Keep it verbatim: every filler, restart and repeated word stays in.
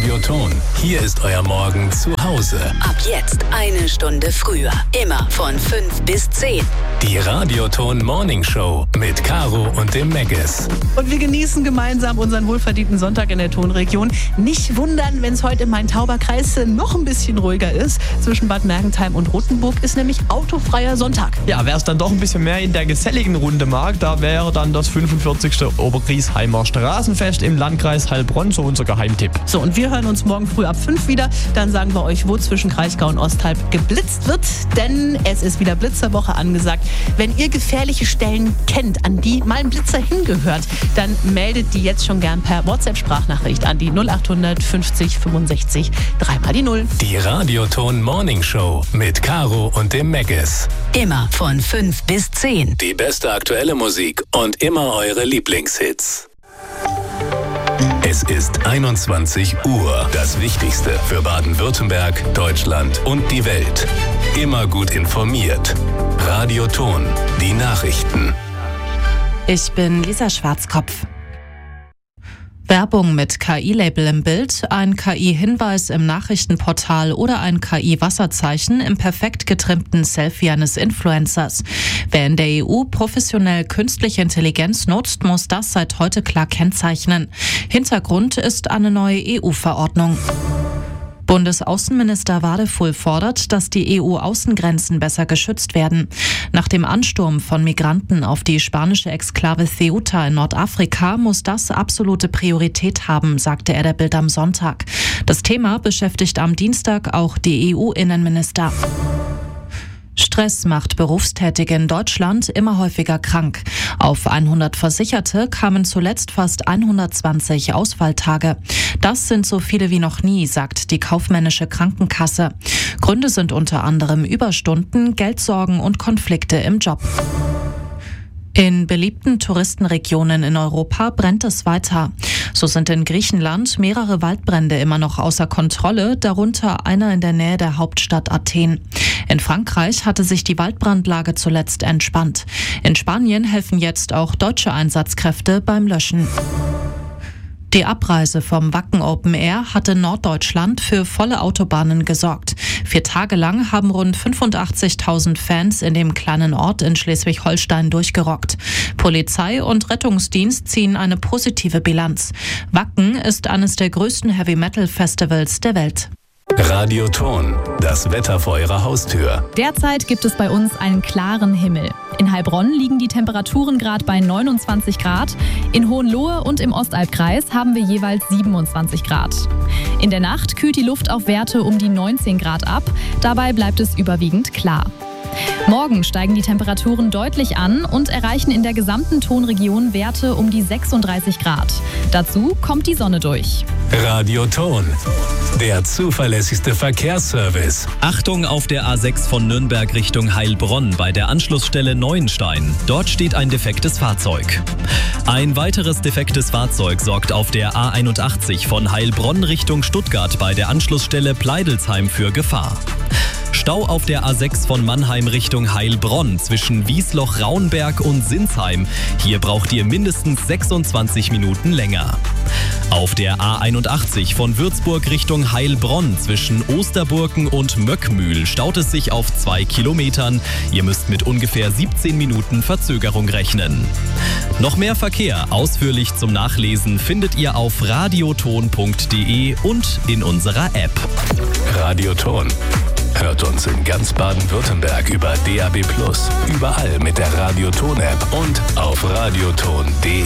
Radioton. Hier ist euer Morgen zu Hause. Ab jetzt eine Stunde früher. Immer von fünf bis zehn. Die Radioton Morning Show mit Caro und dem Meggis. Und wir genießen gemeinsam unseren wohlverdienten Sonntag in der Tonregion. Nicht wundern, wenn es heute im Main-Tauber-Kreis noch ein bisschen ruhiger ist. Zwischen Bad Mergentheim und Rothenburg ist nämlich autofreier Sonntag. Ja, wer es dann doch ein bisschen mehr in der geselligen Runde mag, da wäre dann das fünfundvierzigste Obergriesheimer Straßenfest im Landkreis Heilbronn so unser Geheimtipp. So, und wir hören uns morgen früh ab fünf wieder. Dann sagen wir euch, wo zwischen Kraichgau und Osthalb geblitzt wird. Denn es ist wieder Blitzerwoche angesagt. Wenn ihr gefährliche Stellen kennt, an die mal ein Blitzer hingehört, dann meldet die jetzt schon gern per WhatsApp-Sprachnachricht an die null acht fünfzig fünfundsechzig dreimal die Null. Die Radioton Morning Show mit Caro und dem Meggis. Immer von fünf bis zehn. Die beste aktuelle Musik und immer eure Lieblingshits. Es ist einundzwanzig Uhr. Das Wichtigste für Baden-Württemberg, Deutschland und die Welt. Immer gut informiert. Radioton, die Nachrichten. Ich bin Lisa Schwarzkopf. Werbung mit K I-Label im Bild, ein K I-Hinweis im Nachrichtenportal oder ein K I-Wasserzeichen im perfekt getrimmten Selfie eines Influencers. Wer in der E U professionell künstliche Intelligenz nutzt, muss das seit heute klar kennzeichnen. Hintergrund ist eine neue E U-Verordnung. Bundesaußenminister Wadefuhl fordert, dass die E U-Außengrenzen besser geschützt werden. Nach dem Ansturm von Migranten auf die spanische Exklave Ceuta in Nordafrika muss das absolute Priorität haben, sagte er der Bild am Sonntag. Das Thema beschäftigt am Dienstag auch die E U-Innenminister. Stress macht Berufstätige in Deutschland immer häufiger krank. Auf hundert Versicherte kamen zuletzt fast hundertzwanzig Ausfalltage. Das sind so viele wie noch nie, sagt die kaufmännische Krankenkasse. Gründe sind unter anderem Überstunden, Geldsorgen und Konflikte im Job. In beliebten Touristenregionen in Europa brennt es weiter. So sind in Griechenland mehrere Waldbrände immer noch außer Kontrolle, darunter einer in der Nähe der Hauptstadt Athen. In Frankreich hatte sich die Waldbrandlage zuletzt entspannt. In Spanien helfen jetzt auch deutsche Einsatzkräfte beim Löschen. Die Abreise vom Wacken Open Air hat in Norddeutschland für volle Autobahnen gesorgt. Vier Tage lang haben rund fünfundachtzigtausend Fans in dem kleinen Ort in Schleswig-Holstein durchgerockt. Polizei und Rettungsdienst ziehen eine positive Bilanz. Wacken ist eines der größten Heavy-Metal-Festivals der Welt. Radioton, das Wetter vor eurer Haustür. Derzeit gibt es bei uns einen klaren Himmel. In Heilbronn liegen die Temperaturen gerade bei neunundzwanzig Grad. In Hohenlohe und im Ostalbkreis haben wir jeweils siebenundzwanzig Grad. In der Nacht kühlt die Luft auf Werte um die neunzehn Grad ab. Dabei bleibt es überwiegend klar. Morgen steigen die Temperaturen deutlich an und erreichen in der gesamten Tonregion Werte um die sechsunddreißig Grad. Dazu kommt die Sonne durch. Radioton, der zuverlässigste Verkehrsservice. Achtung auf der A sechs von Nürnberg Richtung Heilbronn bei der Anschlussstelle Neuenstein. Dort steht ein defektes Fahrzeug. Ein weiteres defektes Fahrzeug sorgt auf der A einundachtzig von Heilbronn Richtung Stuttgart bei der Anschlussstelle Pleidelsheim für Gefahr. Stau auf der A sechs von Mannheim Richtung Heilbronn zwischen Wiesloch-Raunberg und Sinsheim. Hier braucht ihr mindestens sechsundzwanzig Minuten länger. Auf der A einundachtzig von Würzburg Richtung Heilbronn zwischen Osterburken und Möckmühl staut es sich auf zwei Kilometern. Ihr müsst mit ungefähr siebzehn Minuten Verzögerung rechnen. Noch mehr Verkehr ausführlich zum Nachlesen findet ihr auf radioton punkt de und in unserer App. Radioton. Hört uns in ganz Baden-Württemberg über D A B plus, überall mit der Radioton-App und auf radioton punkt de.